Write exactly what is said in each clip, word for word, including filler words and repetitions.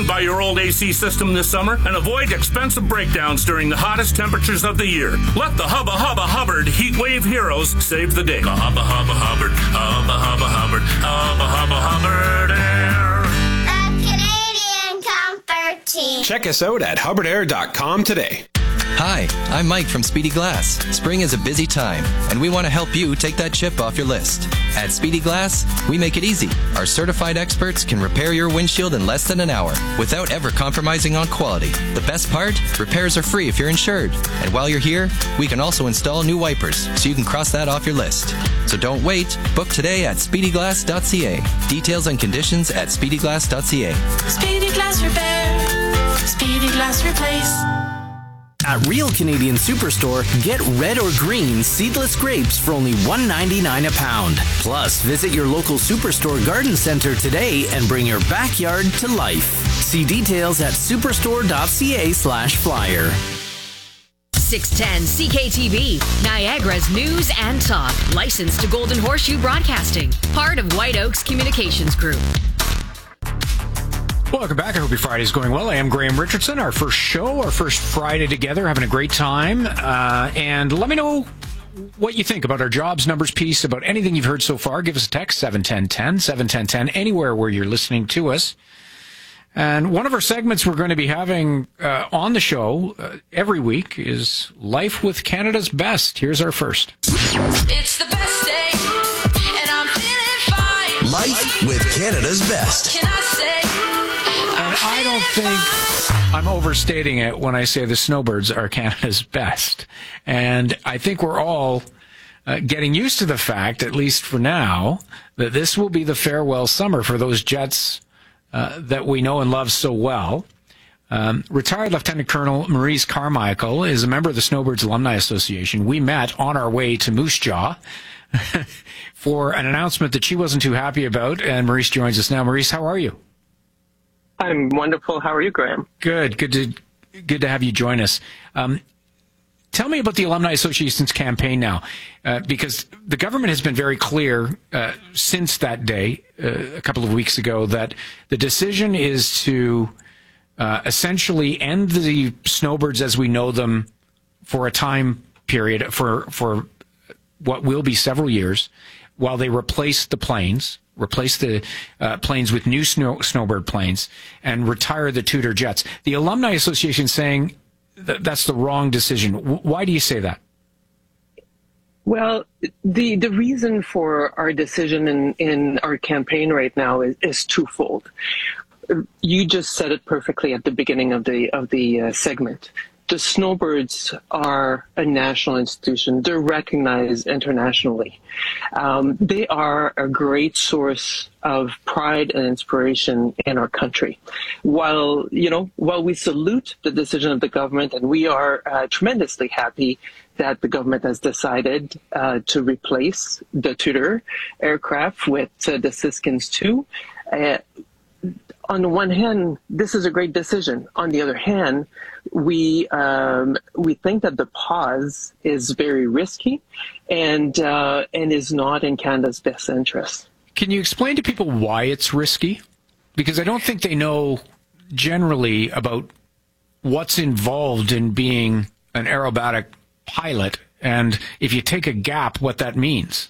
by your old A C system this summer and avoid expensive breakdowns during the hottest temperatures of the year. Let the Hubba Hubba Hubbard Heat Wave Heroes save the day. Hubba Hubba Hubbard, Hubba Hubba Hubbard, Hubba Hubba Hubbard Air. The Canadian Comfort Team. Check us out at hubbard air dot com today. Hi, I'm Mike from Speedy Glass. Spring is a busy time, and we want to help you take that chip off your list. At Speedy Glass, we make it easy. Our certified experts can repair your windshield in less than an hour without ever compromising on quality. The best part? Repairs are free if you're insured. And while you're here, we can also install new wipers, so you can cross that off your list. So don't wait. Book today at speedy glass dot c a. Details and conditions at speedy glass dot c a. Speedy Glass Repair. Speedy Glass Replace. At Real Canadian Superstore, get red or green seedless grapes for only one ninety-nine a pound. Plus, visit your local Superstore garden center today and bring your backyard to life. See details at superstore dot c a slash flyer. six ten C K T V, Niagara's news and talk. Licensed to Golden Horseshoe Broadcasting. Part of White Oaks Communications Group. Welcome back. I hope your Friday's going well. I am Graham Richardson. Our first show, our first Friday together, having a great time. Uh, and let me know what you think about our jobs numbers piece, about anything you've heard so far. Give us a text, seven ten ten, seven ten ten, anywhere where you're listening to us. And one of our segments we're going to be having uh, on the show uh, every week is Life with Canada's Best. Here's our first. It's the best day, and I'm feeling fine. Life with Canada's Best. Can I say? I don't think I'm overstating it when I say the Snowbirds are Canada's best. And I think we're all uh, getting used to the fact, at least for now, that this will be the farewell summer for those Jets uh, that we know and love so well. Um, retired Lieutenant Colonel Maurice Carmichael is a member of the Snowbirds Alumni Association. We met on our way to Moose Jaw for an announcement that she wasn't too happy about, and Maurice joins us now. Maurice, how are you? I'm wonderful. How are you, Graham? Good. Good to good to have you join us. Um, tell me about the Alumni Association's campaign now, uh, because the government has been very clear uh, since that day, uh, a couple of weeks ago, that the decision is to uh, essentially end the Snowbirds as we know them for a time period, for for what will be several years, while they replace the planes. Replace the uh, planes with new snow, Snowbird planes, and retire the Tudor jets. The Alumni Association saying that that's the wrong decision. W- why do you say that? Well, the the reason for our decision in, in our campaign right now is, is twofold. You just said it perfectly at the beginning of the of the uh, segment. The Snowbirds are a national institution. They're recognized internationally. Um, they are a great source of pride and inspiration in our country. While, you know, while we salute the decision of the government, and we are uh, tremendously happy that the government has decided uh, to replace the Tudor aircraft with uh, the Siskins two, uh, on the one hand, this is a great decision. On the other hand, we um, we think that the pause is very risky and uh, and is not in Canada's best interest. Can you explain to people why it's risky? Because I don't think they know generally about what's involved in being an aerobatic pilot, and if you take a gap, what that means.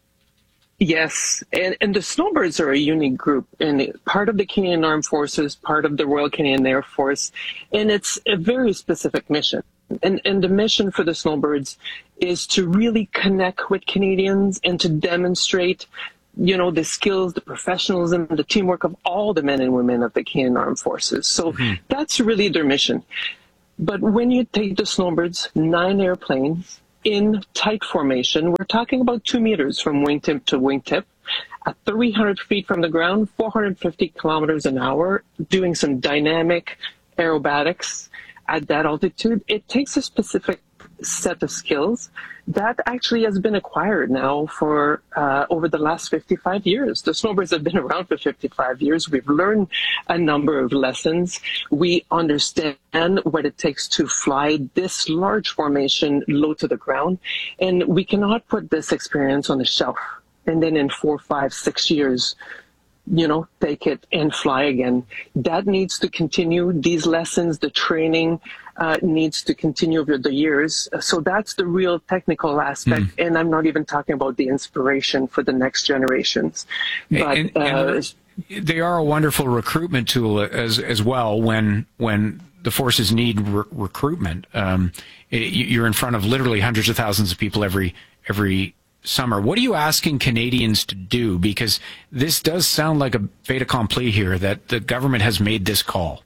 Yes, and, and the Snowbirds are a unique group, and part of the Canadian Armed Forces, part of the Royal Canadian Air Force, and it's a very specific mission. And, and the mission for the Snowbirds is to really connect with Canadians and to demonstrate, you know, the skills, the professionalism, the teamwork of all the men and women of the Canadian Armed Forces. So mm-hmm. that's really their mission. But when you take the Snowbirds, nine airplanes, in tight formation, we're talking about two meters from wingtip to wingtip, at three hundred feet from the ground, four hundred fifty kilometers an hour, doing some dynamic aerobatics at that altitude. It takes a specific set of skills that actually has been acquired now for uh, over the last fifty-five years. The Snowbirds have been around for fifty-five years. We've learned a number of lessons. We understand what it takes to fly this large formation low to the ground, and we cannot put this experience on the shelf and then in four, five, six years you know, take it and fly again. That needs to continue. These lessons, the training uh, needs to continue over the years. So that's the real technical aspect. Mm. And I'm not even talking about the inspiration for the next generations. But and, and uh, they are a wonderful recruitment tool as as well when when the forces need re- recruitment. Um, you're in front of literally hundreds of thousands of people every every summer. What are you asking Canadians to do? Because this does sound like a fait accompli here, that the government has made this call.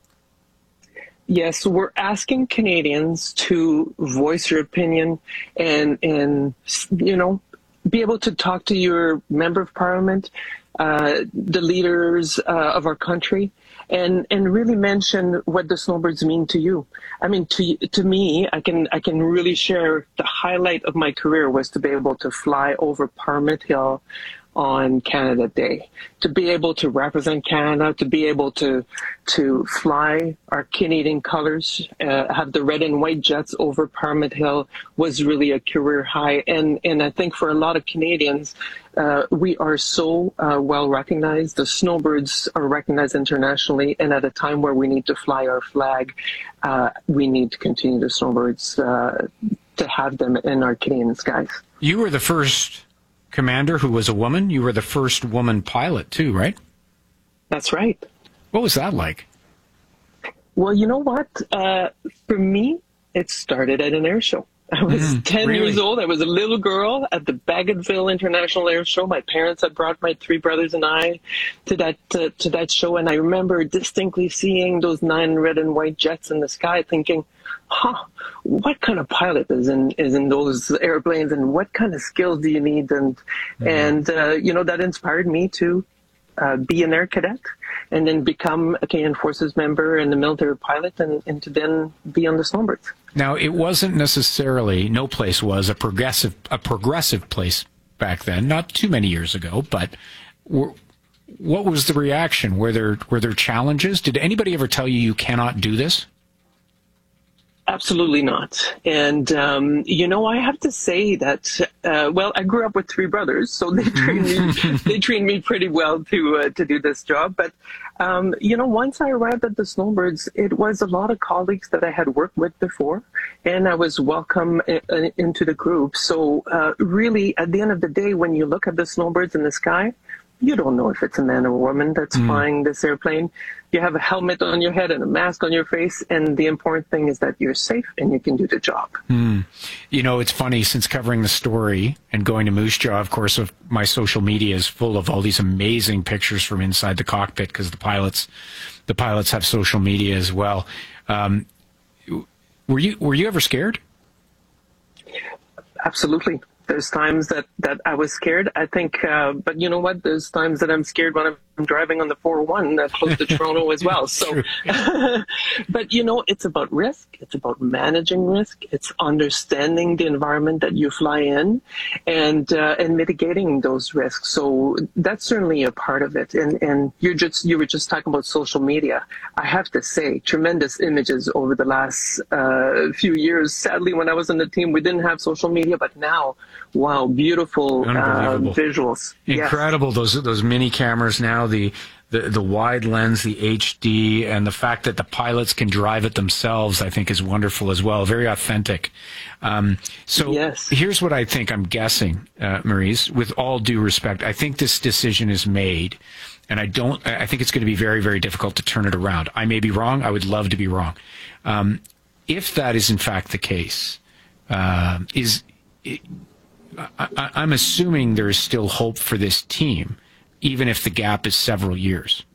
Yes, we're asking Canadians to voice your opinion and, and you know, be able to talk to your member of parliament, uh, the leaders uh, of our country, and and really mention what the snowbirds mean to you. I mean, to to me, I can I can really share the highlight of my career was to be able to fly over Parliament Hill on Canada Day, to be able to represent Canada, to be able to to fly our Canadian colors, uh, have the red and white jets over Parliament Hill was really a career high. And and I think for a lot of Canadians, uh, we are so uh, well recognized. The snowbirds are recognized internationally, and at a time where we need to fly our flag, uh, we need to continue the snowbirds uh, to have them in our Canadian skies. You were the first commander who was a woman. You were the first woman pilot too, right? That's right. What was that like? Well, you know what? Uh, for me, it started at an air show. I was mm, ten really? years old. I was a little girl at the Bagotville International Air Show. My parents had brought my three brothers and I to that uh, to that show, and I remember distinctly seeing those nine red and white jets in the sky, thinking, "Huh, what kind of pilot is in is in those airplanes, and what kind of skills do you need?" And mm-hmm. and uh, you know, that inspired me to uh, be an air cadet, and then become a Canadian Forces member and a military pilot, and, and to then be on the snowbirds. Now, it wasn't necessarily, no place was a progressive a progressive place back then, not too many years ago, but were, what was the reaction? Were there were there challenges? Did anybody ever tell you you cannot do this? Absolutely not. And, um, you know, I have to say that, uh, well, I grew up with three brothers, so they trained me, they trained me pretty well to, uh, to do this job. But, um, you know, once I arrived at the Snowbirds, it was a lot of colleagues that I had worked with before, and I was welcome in, into the group. So, uh, really, at the end of the day, when you look at the Snowbirds in the sky, you don't know if it's a man or a woman that's mm. flying this airplane. You have a helmet on your head and a mask on your face, and the important thing is that you're safe and you can do the job. Mm. You know, it's funny, since covering the story and going to Moose Jaw, of course, of my social media is full of all these amazing pictures from inside the cockpit, because the pilots, the pilots have social media as well. Um, were you were you ever scared? Absolutely. There's times that, that I was scared, I think, uh, but you know what? There's times that I'm scared when I'm driving on the four oh one uh, close to Toronto as well. So, but you know, it's about risk. It's about managing risk. It's understanding the environment that you fly in, and uh, and mitigating those risks. So that's certainly a part of it. And and you're just you were just talking about social media. I have to say, tremendous images over the last uh, few years. Sadly, when I was on the team, we didn't have social media, but now. Wow, beautiful uh, visuals. Incredible, yes. those those mini cameras now, the, the, the wide lens, the H D, and the fact that the pilots can drive it themselves, I think is wonderful as well. Very authentic. Um, so yes. Here's what I think, I'm guessing, uh, Maryse, with all due respect, I think this decision is made, and I don't, I think it's going to be very, very difficult to turn it around. I may be wrong. I would love to be wrong. Um, if that is in fact the case, uh, is... It, I, I'm assuming there is still hope for this team, even if the gap is several years.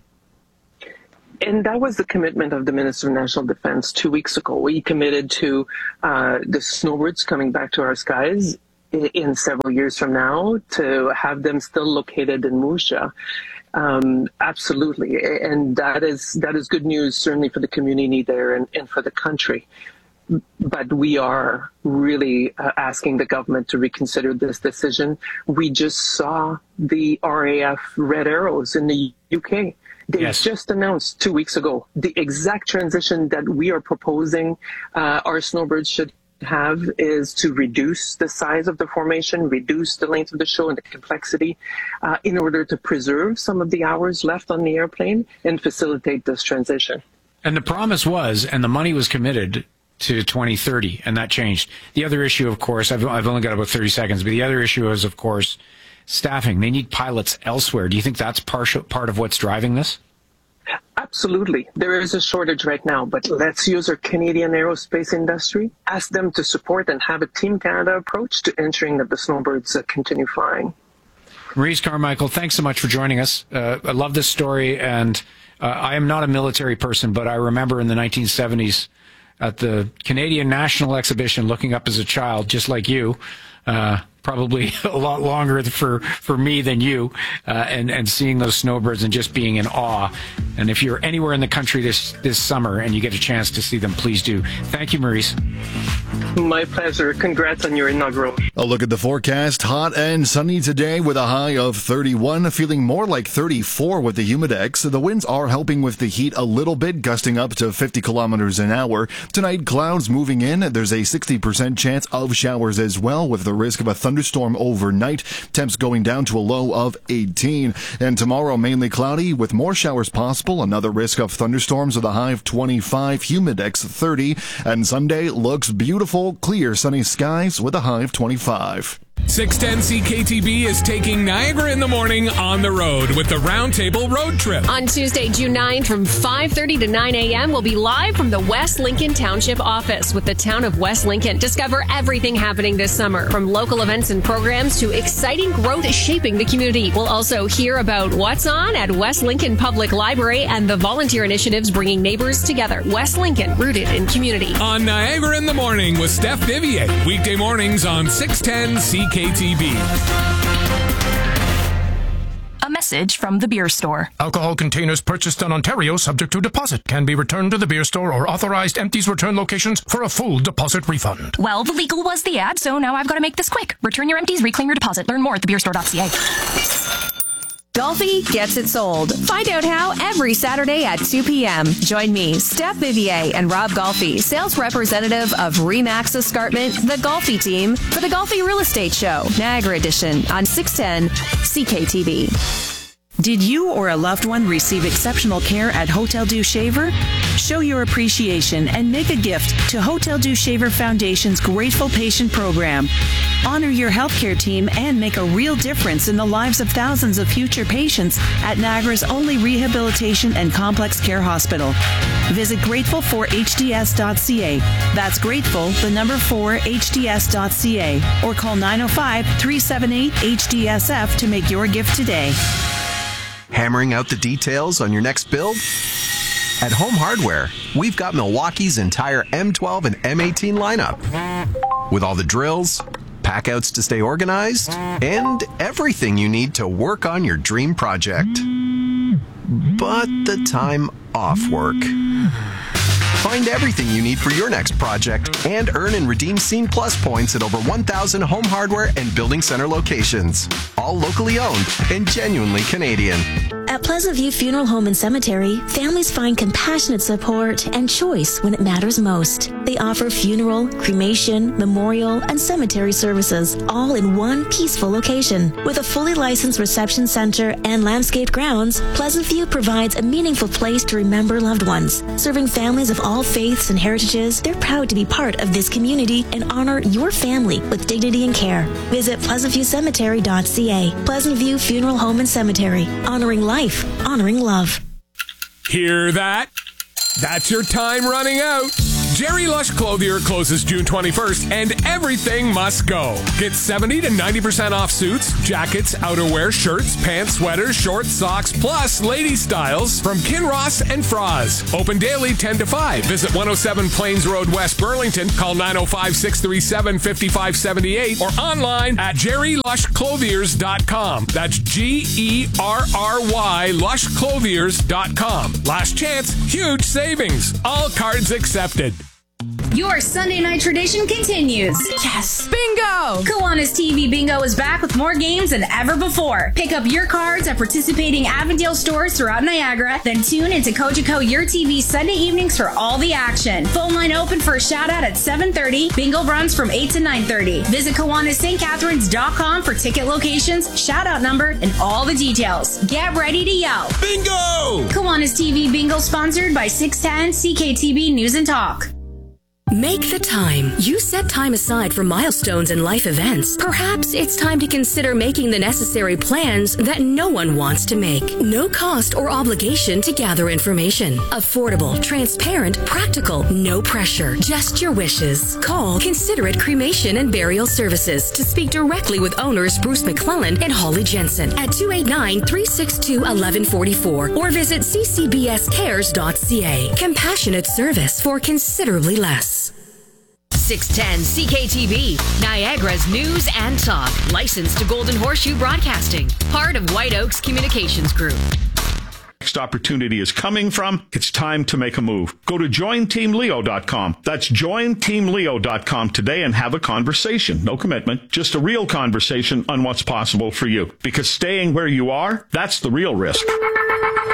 And that was the commitment of the Minister of National Defense two weeks ago. We committed to uh, the snowbirds coming back to our skies in, in several years from now, to have them still located in Moose Jaw. Um, absolutely. And that is that is good news, certainly for the community there and, and for the country. But we are really uh, asking the government to reconsider this decision. We just saw the R A F Red Arrows in the U K. They yes. just announced two weeks ago the exact transition that we are proposing uh, our snowbirds should have is to reduce the size of the formation, reduce the length of the show and the complexity uh, in order to preserve some of the hours left on the airplane and facilitate this transition. And the promise was, and the money was committed to twenty thirty, and that changed. The other issue, of course, I've, I've only got about thirty seconds, but the other issue is, of course, staffing. They need pilots elsewhere. Do you think that's partial, part of what's driving this? Absolutely. There is a shortage right now, but let's use our Canadian aerospace industry, ask them to support and have a Team Canada approach to ensuring that the snowbirds uh, continue flying. Maurice Carmichael, thanks so much for joining us. Uh, I love this story, and uh, I am not a military person, but I remember in the nineteen seventies at the Canadian National Exhibition looking up as a child, just like you, uh, probably a lot longer for, for me than you, uh, and, and seeing those snowbirds and just being in awe. And if you're anywhere in the country this, this summer and you get a chance to see them, please do. Thank you, Maurice. My pleasure. Congrats on your inaugural. A look at the forecast. Hot and sunny today with a high of thirty-one, feeling more like thirty-four with the humidex. The winds are helping with the heat a little bit, gusting up to fifty kilometers an hour. Tonight, clouds moving in. There's a sixty percent chance of showers as well, with the risk of a thunderstorm overnight. Temps going down to a low of eighteen. And tomorrow, mainly cloudy with more showers possible. Another risk of thunderstorms with a high of twenty-five, humidex thirty. And Sunday looks beautiful, clear sunny skies with a high of twenty-five. six ten C K T B is taking Niagara in the Morning on the road with the Roundtable Road Trip. On Tuesday, June ninth from five thirty to nine a.m., we'll be live from the West Lincoln Township office with the town of West Lincoln. Discover everything happening this summer, from local events and programs to exciting growth shaping the community. We'll also hear about what's on at West Lincoln Public Library and the volunteer initiatives bringing neighbors together. West Lincoln, rooted in community. On Niagara in the Morning with Steph Vivier. Weekday mornings on six ten C K T B. A message from the beer store. Alcohol containers purchased in Ontario subject to deposit can be returned to the beer store or authorized empties return locations for a full deposit refund. Well, the legal was the ad, so now I've got to make this quick. Return your empties, reclaim your deposit. Learn more at the beer store dot c a. Golfi gets it sold. Find out how every Saturday at two p.m. Join me, Steph Vivier, and Rob Golfi, sales representative of Remax Escarpment, the Golfi team, for the Golfi Real Estate Show, Niagara Edition, on six ten C K T V. Did you or a loved one receive exceptional care at Hotel Dieu Shaver? Show your appreciation and make a gift to Hotel Dieu Shaver Foundation's Grateful Patient Program. Honor your healthcare team and make a real difference in the lives of thousands of future patients at Niagara's only rehabilitation and complex care hospital. Visit grateful for h d s dot c a. That's grateful, the number four, h d s dot c a. Or call nine oh five, three seven eight, H D S F to make your gift today. Hammering out the details on your next build? At Home Hardware, we've got Milwaukee's entire M twelve and M eighteen lineup. With all the drills, packouts to stay organized, and everything you need to work on your dream project. But the time off work. Find everything you need for your next project and earn and redeem Scene Plus points at over one thousand Home Hardware and Building Center locations. All locally owned and genuinely Canadian. At Pleasant View Funeral Home and Cemetery, families find compassionate support and choice when it matters most. They offer funeral, cremation, memorial, and cemetery services, all in one peaceful location. With a fully licensed reception center and landscaped grounds, Pleasant View provides a meaningful place to remember loved ones. Serving families of all faiths and heritages, they're proud to be part of this community and honor your family with dignity and care. Visit pleasant view cemetery dot c a. Pleasant View Funeral Home and Cemetery, honoring life, honoring love. Hear that? That's your time running out. Jerry Lush Clothier closes June twenty-first, and everything must go. Get seventy to ninety percent off suits, jackets, outerwear, shirts, pants, sweaters, shorts, socks, plus lady styles from Kinross and Froz. Open daily ten to five. Visit one oh seven Plains Road, West Burlington. Call nine oh five, six three seven, five five seven eight or online at jerry lush clothiers dot com. That's G E R R Y lush clothiers dot com. Last chance, huge savings. All cards accepted. Your Sunday night tradition continues. Yes! Bingo! Kiwanis T V Bingo is back with more games than ever before. Pick up your cards at participating Avondale stores throughout Niagara, then tune into Kojiko Your T V Sunday evenings for all the action. Phone line open for a shout out at seven thirty. Bingo runs from eight to nine thirty. Visit Kiwanis St Catharines dot com for ticket locations, shout out number, and all the details. Get ready to yell. Bingo! Kiwanis T V Bingo sponsored by six ten C K T V News and Talk. Make the time. You set time aside for milestones and life events. Perhaps it's time to consider making the necessary plans that no one wants to make. No cost or obligation to gather information. Affordable, transparent, practical, no pressure. Just your wishes. Call Considerate Cremation and Burial Services to speak directly with owners Bruce McClellan and Holly Jensen at two eight nine, three six two, one one four four or visit c c b s cares dot c a. Compassionate service for considerably less. six ten C K T V, Niagara's news and talk. Licensed to Golden Horseshoe Broadcasting. Part of White Oaks Communications Group. Next opportunity is coming from. It's time to make a move. Go to join team leo dot com. That's join team leo dot com today and have a conversation. No commitment, just a real conversation on what's possible for you. Because staying where you are, that's the real risk.